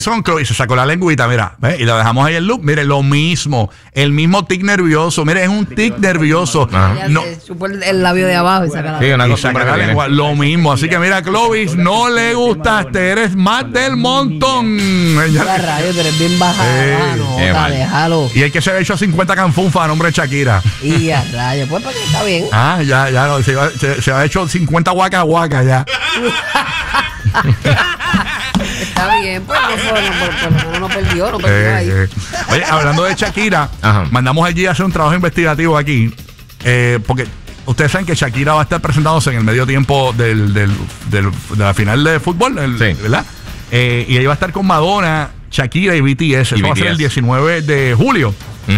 Son Chloe se sacó la lengüita, mira, ¿ves? Y lo dejamos ahí en loop. Mire, lo mismo, el mismo tic nervioso. Mire, es un tic nervioso. No. Chupa el labio de abajo y saca la lengua. Y saca la lengua, lo mismo. Así que mira, Clovis, no le gustaste, eres más del montón. Ya rayos, eres bien bajada, déjalo. Y el que se ha hecho 50 canfunfas a nombre de Shakira. Y a rayos, pues porque está bien. Ya, se ha hecho 50 guaca guaca ya. Está bien, pues no perdió ahí. Oye, hablando de Shakira, mandamos allí a hacer un trabajo investigativo aquí, porque ustedes saben que Shakira va a estar presentándose en el medio tiempo de la final de fútbol, ¿verdad? Y ella va a estar con Madonna, Shakira y BTS. Eso va a ser el 19 de julio.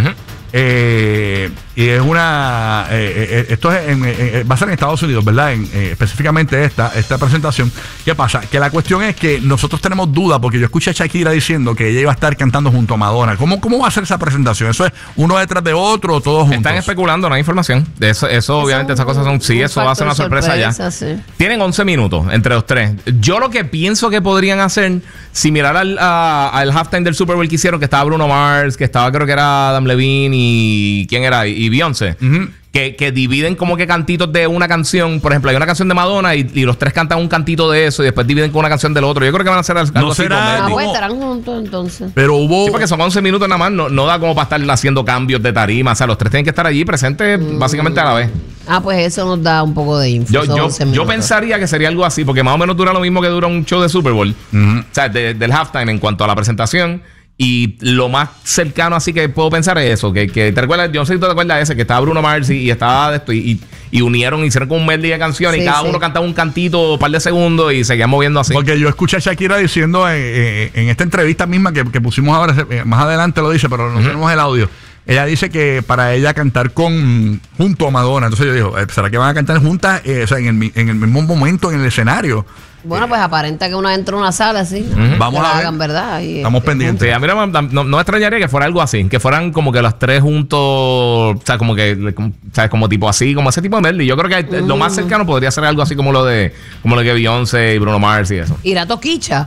Y es una esto es va a ser en Estados Unidos, ¿verdad? Específicamente esta presentación. ¿Qué pasa? Que la cuestión es que nosotros tenemos duda, porque yo escuché a Shakira diciendo que ella iba a estar cantando junto a Madonna. ¿Cómo va a ser esa presentación? ¿Eso es uno detrás de otro o todos juntos? Están especulando, no hay información de eso obviamente esas cosas son eso va a ser una sorpresa ya. Sí. Tienen 11 minutos entre los tres. Yo lo que pienso que podrían hacer, si mirar al halftime del Super Bowl que hicieron, que estaba Bruno Mars, que estaba, creo que era Adam Levine y ¿quién era? Y Beyoncé. Que dividen como que cantitos de una canción. Por ejemplo, hay una canción de Madonna y los tres cantan un cantito de eso y después dividen con una canción del otro. Yo creo que van a hacer algo así. Pues estarán juntos entonces. Pero hubo... Sí, porque son 11 minutos nada más. No da como para estar haciendo cambios de tarima. O sea, los tres tienen que estar allí presentes básicamente a la vez. Pues eso nos da un poco de info. Yo pensaría que sería algo así, porque más o menos dura lo mismo que dura un show de Super Bowl. O sea, del halftime en cuanto a la presentación. Y lo más cercano así que puedo pensar es eso, que te recuerdas, yo no sé si te acuerdas ese, que estaba Bruno Mars y estaba de esto y hicieron como un medley de canciones y cada uno cantaba un cantito un par de segundos y seguían moviendo así. Porque yo escuché a Shakira diciendo en esta entrevista misma que pusimos ahora, más adelante lo dice, pero no tenemos el audio. Ella dice que para ella cantar junto a Madonna, entonces yo digo, ¿será que van a cantar juntas o sea, en el mismo momento en el escenario? Bueno, pues aparenta que una entra a una sala así. Vamos a ver. Hagan, ¿verdad? Y estamos pendientes. Sí, a mí no me extrañaría que fuera algo así, que fueran como que las tres juntos, o sea, como que, ¿sabes? Como tipo así, como ese tipo de medley. Yo creo que lo más cercano podría ser algo así como lo que Beyoncé y Bruno Mars y eso. ¿Irá Toquicha?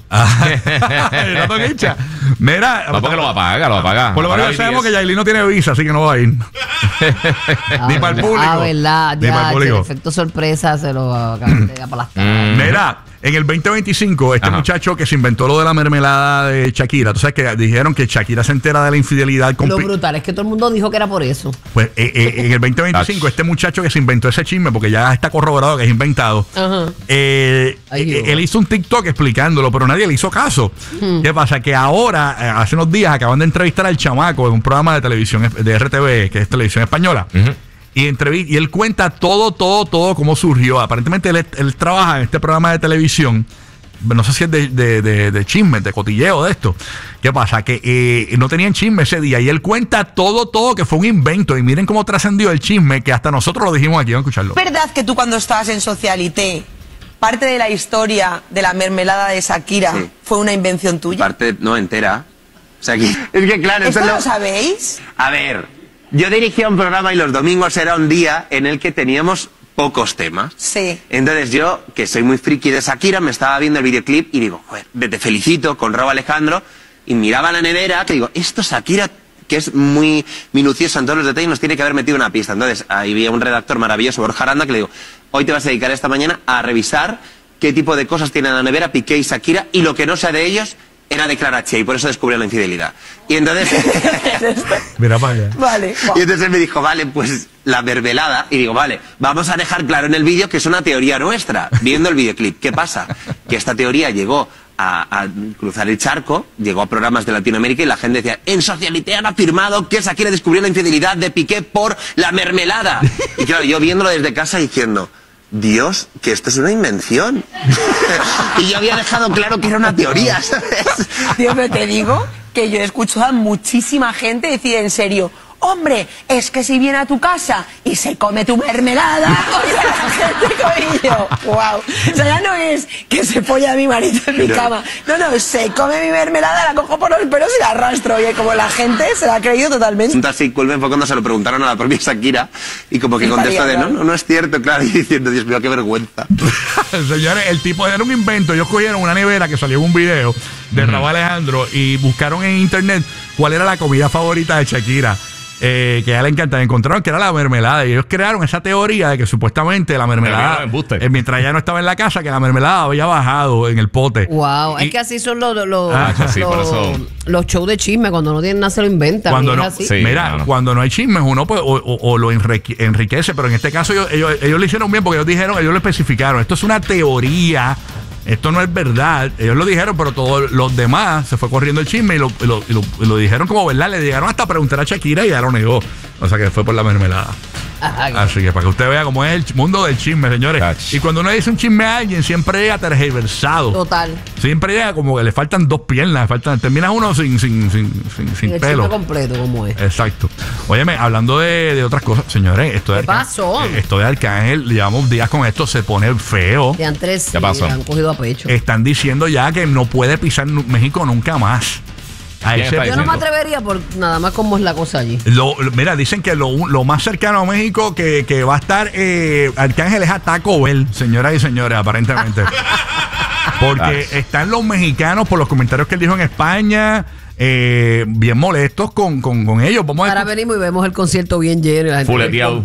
Mira, no, porque lo va a pagar. Por lo menos sabemos que Yailin no tiene visa, así que no va a ir. Ni para el público. Verdad, ya el efecto sorpresa se lo acaban de aplastar. Mira, en el 2025, muchacho que se inventó lo de la mermelada de Shakira, tú sabes que dijeron que Shakira se entera de la infidelidad. Lo brutal es que todo el mundo dijo que era por eso. Pues en el 2025, este muchacho que se inventó ese chisme, porque ya está corroborado que es inventado, él hizo un TikTok explicándolo, pero nadie le hizo caso. ¿Qué pasa? Que ahora, hace unos días, acaban de entrevistar al chamaco en un programa de televisión de RTV, que es televisión española. Y él cuenta todo cómo surgió. Aparentemente él trabaja en este programa de televisión. No sé si es de chisme, de cotilleo de esto. ¿Qué pasa? Que no tenían chisme ese día. Y él cuenta todo que fue un invento. Y miren cómo trascendió el chisme, que hasta nosotros lo dijimos aquí. Vamos a escucharlo. ¿Verdad que tú cuando estabas en Socialité, parte de la historia de la mermelada de Shakira fue una invención tuya? Parte, no entera. O sea, es que claro, ¿Esto lo sabéis? A ver... Yo dirigía un programa y los domingos era un día en el que teníamos pocos temas. Sí. Entonces yo, que soy muy friki de Shakira, me estaba viendo el videoclip y digo, joder, Te felicito con Rauw Alejandro, y miraba la nevera, que digo, esto Shakira, que es muy minuciosa en todos los detalles, nos tiene que haber metido una pista. Entonces ahí había un redactor maravilloso, Borja Aranda, que le digo, hoy te vas a dedicar esta mañana a revisar qué tipo de cosas tienen en la nevera Piqué y Shakira, y lo que no sea de ellos era de Clara Che, y por eso descubrió la infidelidad. Y entonces... Mira para allá. Vale. Y entonces él me dijo, vale, pues la mermelada. Y digo, vale, vamos a dejar claro en el vídeo que es una teoría nuestra, viendo el videoclip. ¿Qué pasa? Que esta teoría llegó a cruzar el charco, llegó a programas de Latinoamérica y la gente decía, en Socialité han afirmado que Shakira descubrió la infidelidad de Piqué por la mermelada. Y claro, yo viéndolo desde casa diciendo... Dios, que esto es una invención. Y yo había dejado claro que era una teoría, ¿sabes? Tío, pero te digo que yo he escuchado a muchísima gente decir en serio, hombre, es que si viene a tu casa y se come tu mermelada, o sea, la gente y yo, wow. O sea, ya no es que se folla a mi marido en mi cama. No, se come mi mermelada, la cojo por los pelos y la arrastro. Oye, como la gente se la ha creído totalmente. Un taxi culmen fue cuando se lo preguntaron a la propia Shakira y como que contesta de no es cierto, claro, y diciendo, Dios mío, qué vergüenza. Señores, el tipo era un invento. Ellos cogieron una nevera que salió en un video de Raúl Alejandro y buscaron en internet cuál era la comida favorita de Shakira. Que a ella le encantaba. Encontraron que era la mermelada y ellos crearon esa teoría de que supuestamente la mermelada, mientras ella no estaba en la casa, que la mermelada había bajado en el pote. Wow, es que así son los shows de chisme. Cuando no tienen nada se lo inventan. Cuando no, así. sí, mira, cuando no hay chismes uno pues, o lo enriquece, pero en este caso ellos lo hicieron bien porque ellos lo especificaron. Esto es una teoría. Esto no es verdad. Ellos lo dijeron, pero todos los demás se fue corriendo el chisme y lo dijeron como verdad. Le llegaron hasta a preguntar a Shakira y ya lo negó. O sea que fue por la mermelada. Así que para que usted vea cómo es el mundo del chisme, señores. Y cuando uno dice un chisme a alguien, siempre llega tergiversado. Total. Siempre llega como que le faltan dos piernas. Termina uno sin el pelo. chisme completo, como es. Exacto. Óyeme, hablando de otras cosas, señores, esto de esto de Arcángel, llevamos días con esto, se pone feo. De antes ¿Qué pasó? han cogido a pecho. Están diciendo ya que no puede pisar México nunca más. Yo no me atrevería por nada más como es la cosa allí. Mira, dicen que lo más cercano a México que va a estar Arcángel es a Taco Bell, señoras y señores, aparentemente. Porque están los mexicanos, por los comentarios que él dijo en España, bien molestos con ellos. Ahora venimos y vemos el concierto bien lleno. Fuleteado.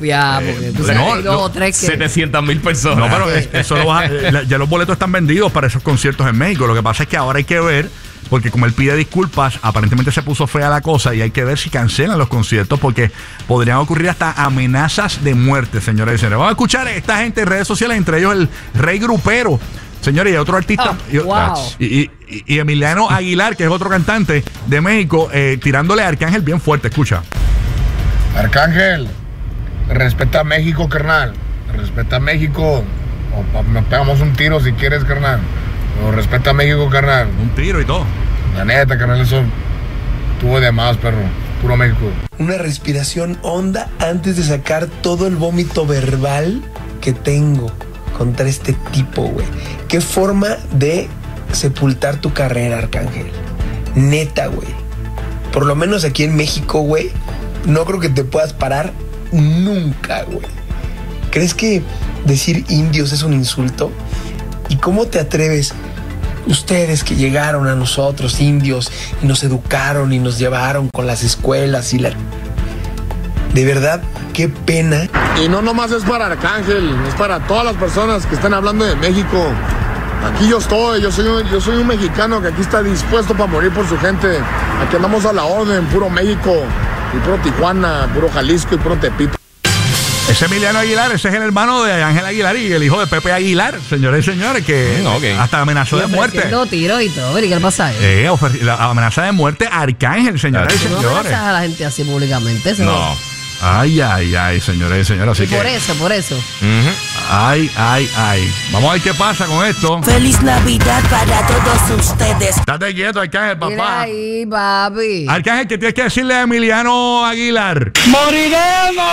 700,000 personas. No, pero eso ya los boletos están vendidos para esos conciertos en México. Lo que pasa es que ahora hay que ver, porque como él pide disculpas, aparentemente se puso fea la cosa y hay que ver si cancelan los conciertos porque podrían ocurrir hasta amenazas de muerte, señores y señores. Vamos a escuchar a esta gente en redes sociales, entre ellos el Rey Grupero, señores, y otro artista. Y Emiliano Aguilar, que es otro cantante de México, tirándole a Arcángel bien fuerte. Escucha. Arcángel, respeta a México, carnal. Respeta a México. O nos pegamos un tiro si quieres, carnal. Pero respeta a México, carnal. Un tiro y todo. La neta, carnal, eso tuvo de más, perro. Puro México. Una respiración honda antes de sacar todo el vómito verbal que tengo contra este tipo, güey. Qué forma de sepultar tu carrera, Arcángel. Neta, güey. Por lo menos aquí en México, güey, no creo que te puedas parar nunca, güey. ¿Crees que decir indios es un insulto? ¿Y cómo te atreves? Ustedes que llegaron a nosotros, indios, y nos educaron y nos llevaron con las escuelas y la... De verdad, qué pena. Y no nomás es para Arcángel, es para todas las personas que están hablando de México. Aquí yo estoy, yo soy un mexicano que aquí está dispuesto para morir por su gente. Aquí andamos a la orden, puro México, y puro Tijuana, puro Jalisco y puro Tepito. Ese Emiliano Aguilar, ese es el hermano de Ángel Aguilar y el hijo de Pepe Aguilar, señores y señores, que hasta amenazó de muerte. Tiros y todo, ¿qué le pasa a él? La amenaza de muerte a Arcángel, señores y señores. No amenazas a la gente así públicamente. No. Ay, señores y señores. Así y por eso. Ay. Vamos a ver qué pasa con esto. Feliz Navidad para todos ustedes. Estate quieto, Arcángel, papá. Mira ahí, papi. Arcángel, ¿qué tienes que decirle a Emiliano Aguilar? ¡Moriremos!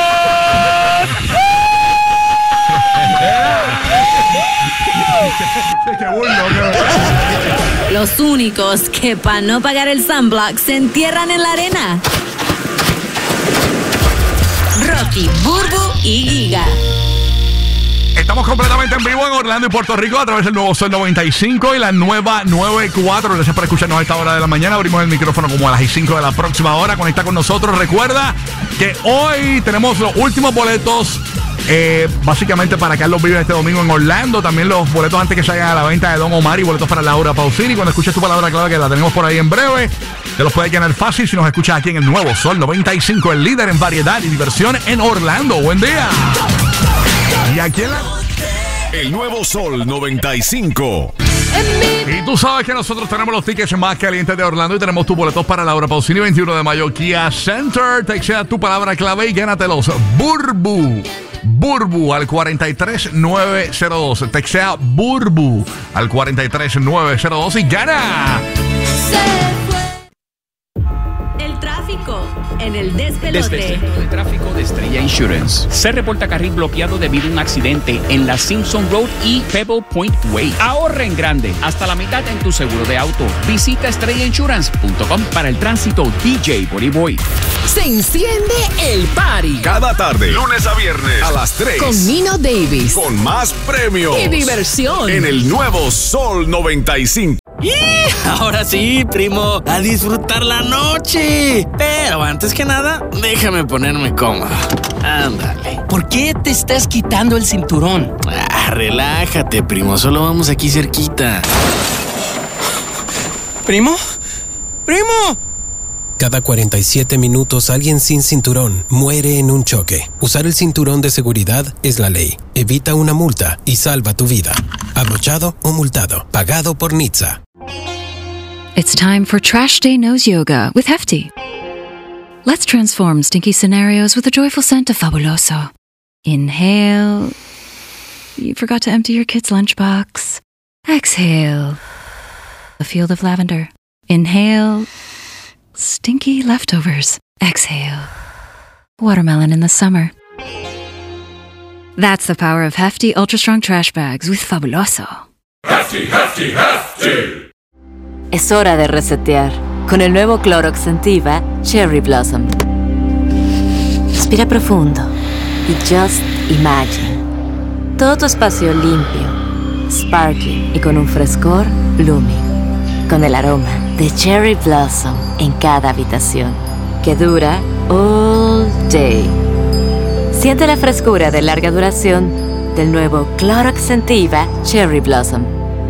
Los únicos que para no pagar el sunblock se entierran en la arena. Rocky, Burbu y Giga. Estamos completamente en vivo en Orlando y Puerto Rico a través del nuevo Sol 95 y la nueva 94. Gracias por escucharnos a esta hora de la mañana. Abrimos el micrófono como a las 5 de la próxima hora. Conecta con nosotros. Recuerda que hoy tenemos los últimos boletos básicamente para Carlos Vives este domingo en Orlando. También los boletos antes que salgan a la venta de Don Omar y boletos para Laura Pausini. Cuando escuches tu palabra clave, que la tenemos por ahí en breve, te los puedes ganar fácil si nos escuchas aquí en el nuevo Sol 95, el líder en variedad y diversión en Orlando. Buen día. Y aquí en el nuevo Sol 95. Y tú sabes que nosotros tenemos los tickets más calientes de Orlando y tenemos tus boletos para Laura Pausini 21 de mayo Kia Center. Textea tu palabra clave y gánatelos. Burbu al 43902. Textea Burbu al 43902 y gana. El tráfico. en el despelote. Desde el centro de tráfico de Estrella Insurance. Se reporta carril bloqueado debido a un accidente en la Simpson Road y Pebble Point Way. Ahorra en grande, hasta la mitad en tu seguro de auto. Visita estrellainsurance.com. Para el tránsito, DJ Body Boy. Se enciende el party. Cada tarde, lunes a viernes, a las 3. Con Nino Davis. Con más premios. Y diversión. En el nuevo Sol 95. ¡Y! Ahora sí, primo, a disfrutar la noche. Pero antes que nada, déjame ponerme cómodo. Ándale. ¿Por qué te estás quitando el cinturón? Relájate, primo, solo vamos aquí cerquita. ¿Primo? ¡Primo! Cada 47 minutos alguien sin cinturón muere en un choque. Usar el cinturón de seguridad es la ley. Evita una multa y salva tu vida. Abrochado o multado. Pagado por NHTSA. It's time for Trash Day Nose Yoga with Hefty. Let's transform stinky scenarios with a joyful scent of Fabuloso. Inhale. You forgot to empty your kid's lunchbox. Exhale. A field of lavender. Inhale. Stinky leftovers. Exhale. Watermelon in the summer. That's the power of Hefty Ultra Strong Trash Bags with Fabuloso. Hefty, Hefty, Hefty. Es hora de resetear con el nuevo Clorox Scentiva Cherry Blossom. Respira profundo y just imagine. Todo tu espacio limpio, sparkling y con un frescor blooming. Con el aroma de Cherry Blossom en cada habitación, que dura all day. Siente la frescura de larga duración del nuevo Clorox Scentiva Cherry Blossom.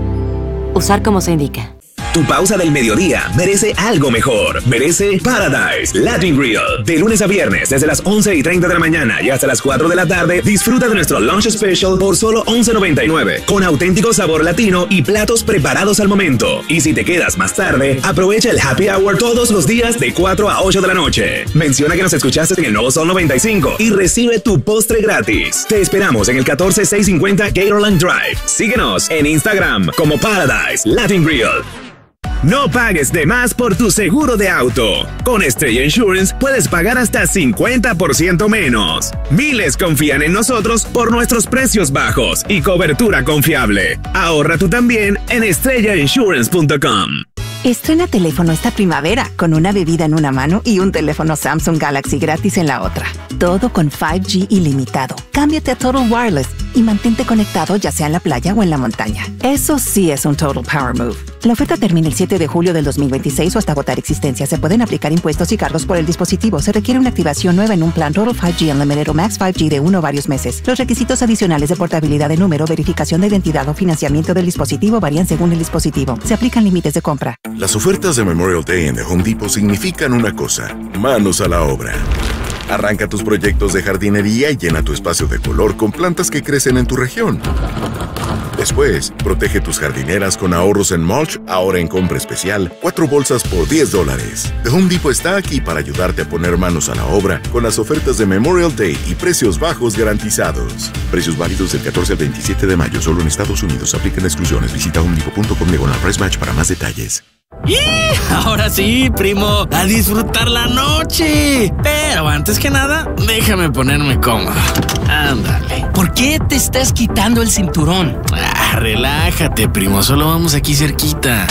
Usar como se indica. Tu pausa del mediodía merece algo mejor. Merece Paradise Latin Grill. De lunes a viernes, desde las 11:30 de la mañana y hasta las 4 de la tarde, disfruta de nuestro lunch special por solo $11.99, con auténtico sabor latino y platos preparados al momento. Y si te quedas más tarde, aprovecha el happy hour todos los días de 4 a 8 de la noche. Menciona que nos escuchaste en el nuevo Sol 95 y recibe tu postre gratis. Te esperamos en el 14650 Gatorland Drive. Síguenos en Instagram como Paradise Latin Grill. No pagues de más por tu seguro de auto. Con Estrella Insurance puedes pagar hasta 50% menos. Miles confían en nosotros por nuestros precios bajos y cobertura confiable. Ahorra tú también en estrellainsurance.com. Estrena teléfono esta primavera con una bebida en una mano y un teléfono Samsung Galaxy gratis en la otra. Todo con 5G ilimitado. Cámbiate a Total Wireless y mantente conectado ya sea en la playa o en la montaña. Eso sí es un Total Power Move. La oferta termina el 7 de julio del 2026 o hasta agotar existencia. Se pueden aplicar impuestos y cargos por el dispositivo. Se requiere una activación nueva en un plan Total 5G Unlimited o Max 5G de uno o varios meses. Los requisitos adicionales de portabilidad de número, verificación de identidad o financiamiento del dispositivo varían según el dispositivo. Se aplican límites de compra. Las ofertas de Memorial Day en The Home Depot significan una cosa: manos a la obra. Arranca tus proyectos de jardinería y llena tu espacio de color con plantas que crecen en tu región. Después, protege tus jardineras con ahorros en mulch, ahora en compra especial, 4 bolsas por $10. The Home Depot está aquí para ayudarte a poner manos a la obra con las ofertas de Memorial Day y precios bajos garantizados. Precios válidos del 14 al 27 de mayo, solo en Estados Unidos. Aplican exclusiones. Visita homedepot.com/price match para más detalles. ¡Y! Ahora sí, primo, a disfrutar la noche. Pero antes que nada, déjame ponerme cómodo. Ándale. ¿Por qué te estás quitando el cinturón? Relájate, primo, solo vamos aquí cerquita.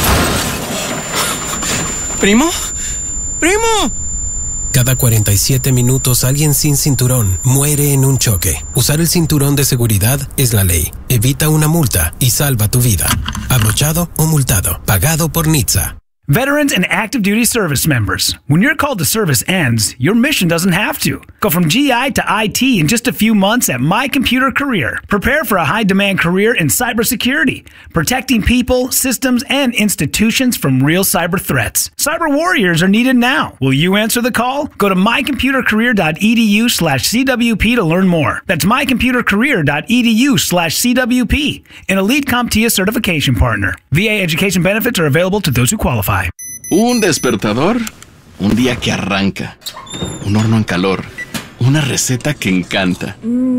¿Primo? ¡Primo! Cada 47 minutos alguien sin cinturón muere en un choque. Usar el cinturón de seguridad es la ley. Evita una multa y salva tu vida. Abrochado o multado. Pagado por NHTSA. Veterans and active duty service members, when your call to service ends, your mission doesn't have to. Go from GI to IT in just a few months at My Computer Career. Prepare for a high-demand career in cybersecurity, protecting people, systems, and institutions from real cyber threats. Cyber warriors are needed now. Will you answer the call? Go to mycomputercareer.edu/CWP to learn more. That's mycomputercareer.edu/CWP. An Elite CompTIA certification partner. VA education benefits are available to those who qualify. Un despertador, un día que arranca, un horno en calor, una receta que encanta.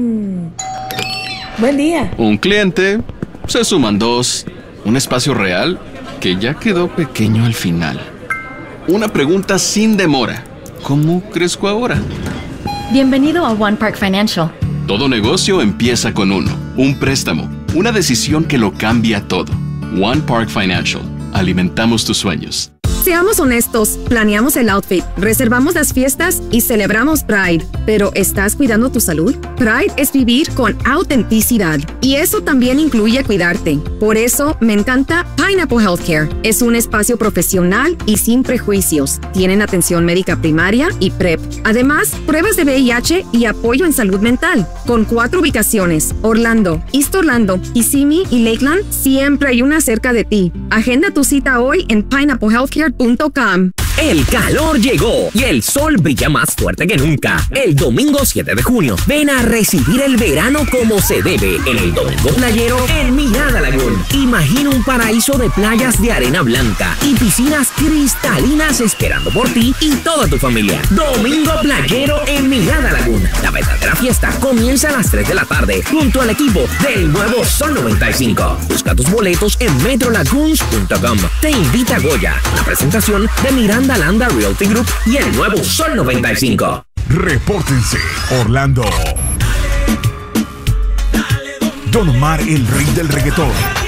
Buen día. Un cliente, se suman 2, un espacio real que ya quedó pequeño al final. Una pregunta sin demora. ¿Cómo crezco ahora? Bienvenido a One Park Financial. Todo negocio empieza con uno. Un préstamo. Una decisión que lo cambia todo. One Park Financial. Alimentamos tus sueños. Seamos honestos, planeamos el outfit, reservamos las fiestas y celebramos Pride. Pero ¿estás cuidando tu salud? Pride es vivir con autenticidad y eso también incluye cuidarte. Por eso me encanta Pineapple Healthcare. Es un espacio profesional y sin prejuicios. Tienen atención médica primaria y PrEP. Además, pruebas de VIH y apoyo en salud mental. Con 4 ubicaciones, Orlando, East Orlando, Kissimmee y Lakeland, siempre hay una cerca de ti. Agenda tu cita hoy en pineapplehealthcare.com. El calor llegó y el sol brilla más fuerte que nunca. El domingo 7 de junio, ven a recibir el verano como se debe en el Domingo Playero en Mirada Lagoon. Imagina un paraíso de playas de arena blanca y piscinas cristalinas esperando por ti y toda tu familia. Domingo Playero en Mirada Lagoon. La verdadera fiesta comienza a las 3 de la tarde junto al equipo del nuevo Sol 95. Busca tus boletos en metrolagoons.com. Te invita Goya, la presentación de Miranda Landa Realty Group y el nuevo Sol 95. Repórtense, Orlando. Don Omar, el rey del reggaetón.